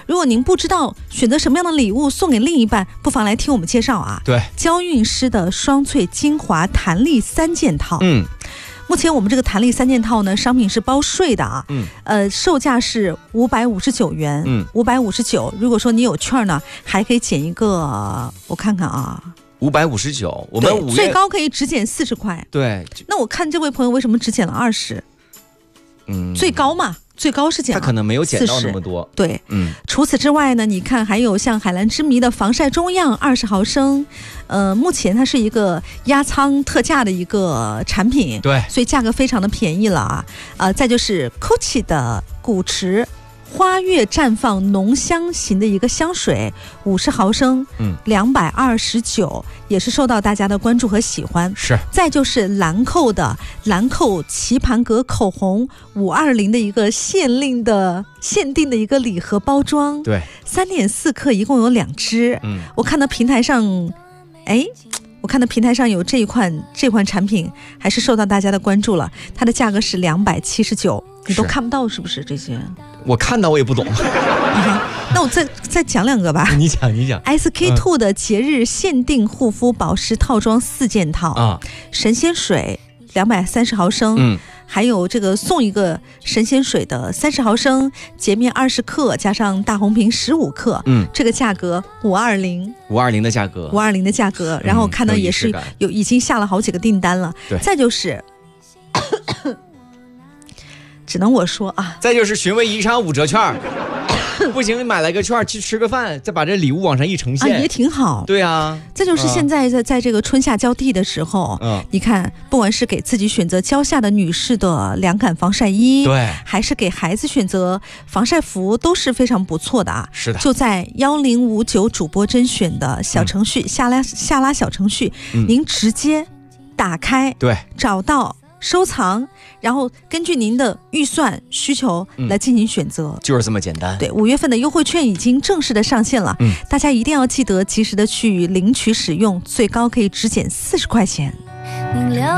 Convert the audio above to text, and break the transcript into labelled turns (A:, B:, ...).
A: 如果您不知道选择什么样的礼物送给另一半，不妨来听我们介绍啊。
B: 对，
A: 娇韵诗的双萃精华弹力3件套。目前我们这个弹力3件套呢，商品是包税的啊。售价是559元。559。如果说你有券呢，还可以减一个，我看看啊。
B: 559，我们5月
A: 最高可以只减40块。
B: 对，
A: 那我看这位朋友为什么只减了20？最高嘛，最高是减了40，
B: 他可能没有减到那么多。
A: 对，除此之外呢，你看还有像海蓝之谜的防晒中样20毫升，目前它是一个压舱特价的一个产品，
B: 对，
A: 所以价格非常的便宜了啊。再就是 Gucci 的古驰花月绽放浓香型的一个香水，50毫升，229，也是受到大家的关注和喜欢。
B: 是。
A: 再就是兰蔻的兰蔻棋盘格口红520的一个限定的一个礼盒包装，
B: 对
A: ，3.4克，一共有2支。我看到平台上，有这款产品还是受到大家的关注了，它的价格是279，你都看不到是不是这些？
B: 我看到我也不懂。
A: 那我再讲2个吧。
B: 你讲。
A: SK-II 的节日限定护肤保湿套装4件套啊，神仙水230毫升，还有这个送一个神仙水的30毫升，洁面20克，加上大红瓶15克，这个价格520的价格，然后看到也是已经下了好几个订单了。再就是只能我说啊，
B: 再就是寻味一场5折券。不行，你买了个券去吃个饭，再把这礼物往上一呈现，
A: 也挺好。
B: 对啊，
A: 这就是现在在这个春夏交替的时候，你看，不管是给自己选择蕉下的女士的凉感防晒衣，
B: 对，
A: 还是给孩子选择防晒服，都是非常不错的啊。
B: 是的，
A: 就在1059主播甄选的小程序下拉小程序，您直接打开，
B: 对，
A: 找到收藏，然后根据您的预算需求来进行选择，
B: 就是这么简单。
A: 对，5月份的优惠券已经正式的上线了，大家一定要记得及时的去领取使用，最高可以只减40块钱。